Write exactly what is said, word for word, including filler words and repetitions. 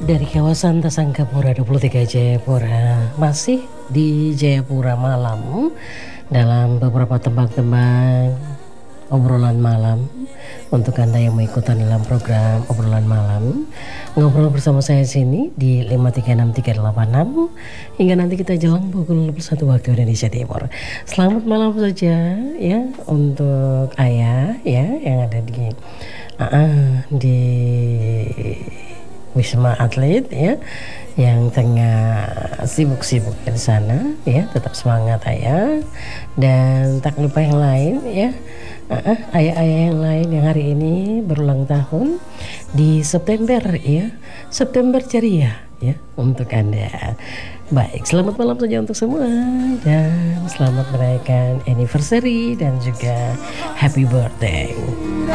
Dari kawasan Tasangkapura dua puluh tiga Jayapura, masih di Jayapura Malam dalam beberapa tembang-tembang obrolan malam untuk Anda yang mengikuti dalam program obrolan malam. Ngobrol bersama saya sini di lima tiga enam tiga delapan enam hingga nanti kita jelang pukul satu waktu Indonesia Timur. Selamat malam saja ya untuk ayah ya yang ada di uh, di Wisma Atlet ya yang tengah sibuk-sibuk di sana ya, tetap semangat ayah, dan tak lupa yang lain ya, uh, ayah-ayah yang lain yang hari ini berulang tahun di September ya, September ceria ya untuk Anda. Baik, selamat malam saja untuk semua dan selamat merayakan anniversary dan juga happy birthday.